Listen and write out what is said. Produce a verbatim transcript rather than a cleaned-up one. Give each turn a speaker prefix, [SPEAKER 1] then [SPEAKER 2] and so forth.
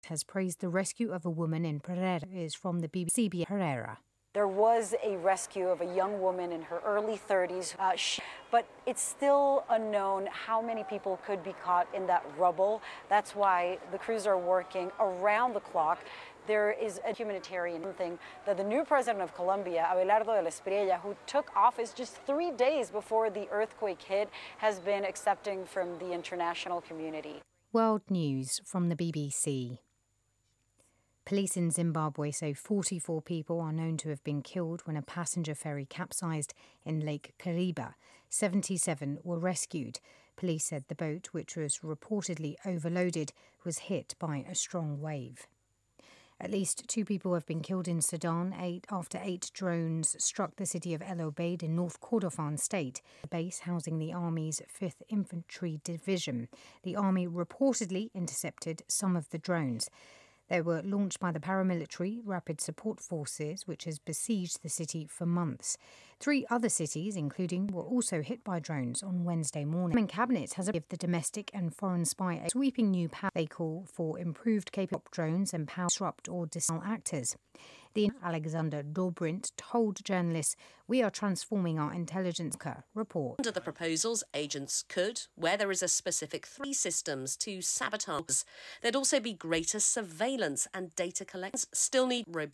[SPEAKER 1] has praised the rescue of a woman in Pereira. Is from the B B C Pereira.
[SPEAKER 2] There was a rescue of a young woman in her early thirties, uh, she, but it's still unknown how many people could be caught in that rubble. That's why the crews are working around the clock. There is a humanitarian thing that the new president of Colombia, Abelardo de la Espriella, who took office just three days before the earthquake hit, has been accepting from the international community.
[SPEAKER 1] World news from the B B C. Police in Zimbabwe say forty-four people are known to have been killed when a passenger ferry capsized in Lake Kariba. seventy-seven were rescued. Police said the boat, which was reportedly overloaded, was hit by a strong wave. At least two people have been killed in Sudan eight, after eight drones struck the city of El Obeid in North Kordofan state, a base housing the Army's fifth Infantry Division. The Army reportedly intercepted some of the drones. They were launched by the paramilitary Rapid Support Forces, which has besieged the city for months. Three other cities, including, were also hit by drones on Wednesday morning. The Cabinet has given the domestic and foreign spy a sweeping new power. They call for improved capability of drones and power disrupt or disable actors. The Alexander Dobrindt told journalists, "We are transforming our intelligence report."
[SPEAKER 3] Under the proposals, agents could, where there is a specific three systems to sabotage. There'd also be greater surveillance and data collections. Still need robust